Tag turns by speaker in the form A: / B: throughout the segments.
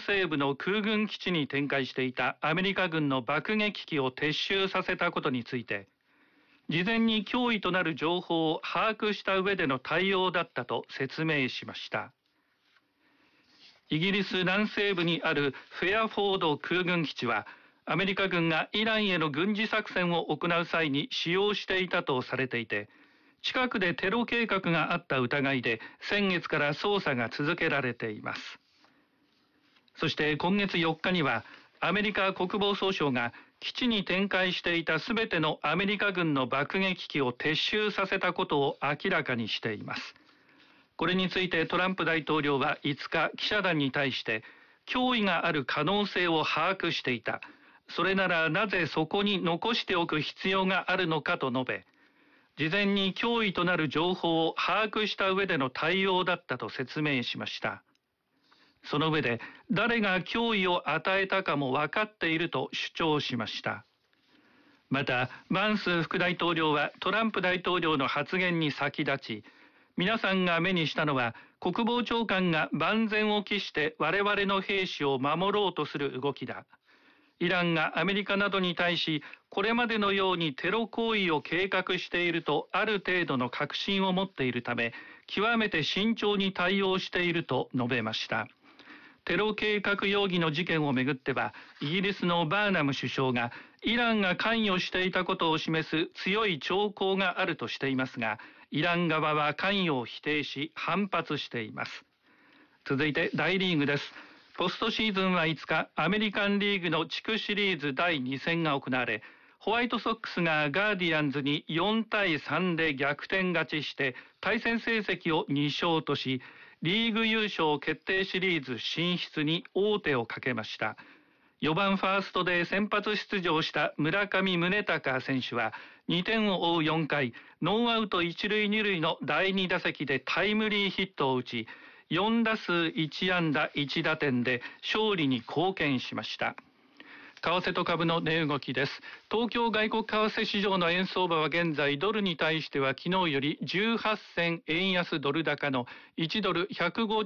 A: 西部の空軍基地に展開していたアメリカ軍の爆撃機を撤収させたことについて、事前に脅威となる情報を把握した上での対応だったと説明しました。イギリス南西部にあるフェアフォード空軍基地は、アメリカ軍がイランへの軍事作戦を行う際に使用していたとされていて、近くでテロ計画があった疑いで先月から捜査が続けられています。そして今月4日には、アメリカ国防総省が基地に展開していたすべてのアメリカ軍の爆撃機を撤収させたことを明らかにしています。これについてトランプ大統領は5日、記者団に対して、脅威がある可能性を把握していた。それならなぜそこに残しておく必要があるのかと述べ、事前に脅威となる情報を把握した上での対応だったと説明しました。その上で、誰が脅威を与えたかも分かっていると主張しました。また、バンス副大統領はトランプ大統領の発言に先立ち、皆さんが目にしたのは、国防長官が万全を期して我々の兵士を守ろうとする動きだ。イランがアメリカなどに対し、これまでのようにテロ行為を計画しているとある程度の確信を持っているため、極めて慎重に対応していると述べました。テロ計画容疑の事件をめぐっては、イギリスのバーナム首相がイランが関与していたことを示す強い兆候があるとしていますが、イラン側は関与を否定し反発しています。続いて大リーグです。ポストシーズンは5日、アメリカンリーグの地区シリーズ第2戦が行われ、ホワイトソックスがガーディアンズに4対3で逆転勝ちして対戦成績を2勝とし、リーグ優勝決定シリーズ進出に王手をかけました。4番ファーストで先発出場した村上宗隆選手は2点を追う4回、ノーアウト1塁2塁の第2打席でタイムリーヒットを打ち、4打数1安打1打点で勝利に貢献しました。為替と株の値動きです。東京外国為替市場の円相場は現在ドルに対しては昨日より18銭円安ドル高の1ドル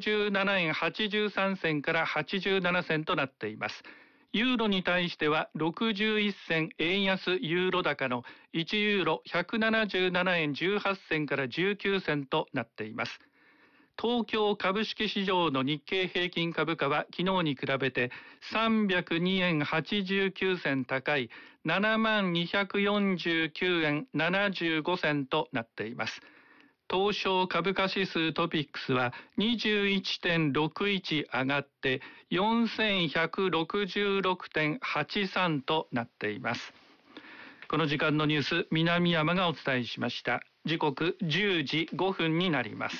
A: 157円83銭から87銭となっています。ユーロに対しては61銭円安ユーロ高の1ユーロ177円18銭から19銭となっています。東京株式市場の日経平均株価は昨日に比べて302円89銭高い 7249円75銭となっています。東証株価指数トピックスは 21.61 上がって4166.83 となっています。この時間のニュース、南山がお伝えしました。時刻10時5分になります。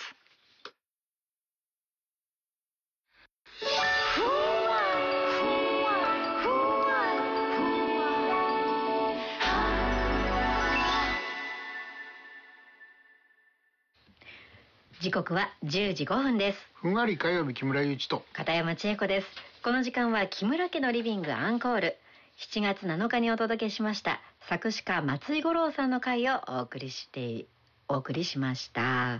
B: 時刻は10時5分です。
C: ふんわり火曜日、木村祐一と
B: 片山千恵子です。この時間は木村家のリビングアンコール。7月7日にお届けしました作詞家松井五郎さんの回をお送りしました。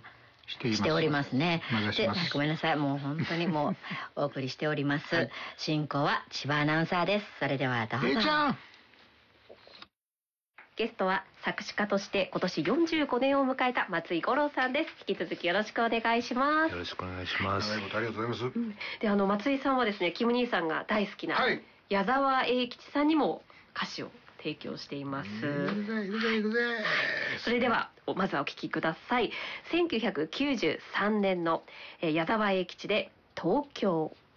B: しておりますね。で、ごめんなさい、もう本当にもうお送りしております、はい、進行は千葉アナウンサーです。それではどうぞ。ゲストは作詞家として今年45年を迎えた松井五郎さんです。引き続きよろしくお願いします。
D: よろしくお願いします。
C: ありがとうございます。
B: で、松井さんはですね、キム兄さんが大好きな矢沢永吉さんにも歌詞を提供しています。それではまずはお聴きください。1993年の矢沢永吉で東京。